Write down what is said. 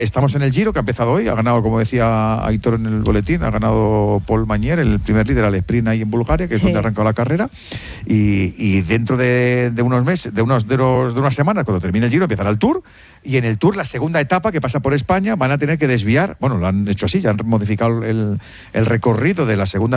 Estamos en el Giro, que ha empezado hoy. Ha ganado, como decía Aitor en el boletín, ha ganado Paul Magnier, el primer líder al sprint ahí en Bulgaria, que es donde ha arrancado la carrera. Y dentro de unos meses, de unas semanas, cuando termine el Giro, empezará el Tour. Y en el Tour, la segunda etapa, que pasa por España, van a tener que desviar. Bueno, lo han hecho así, ya han modificado el recorrido de la segunda